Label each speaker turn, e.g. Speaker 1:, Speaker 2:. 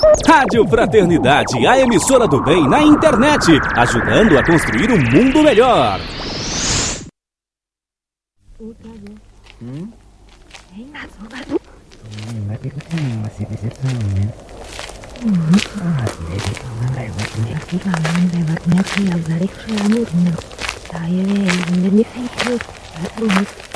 Speaker 1: Rádio Fraternidade, a emissora do bem na internet, ajudando a construir um mundo melhor.
Speaker 2: Lewatnya lewatnya balik ke lamurnya. Saya yang menjadi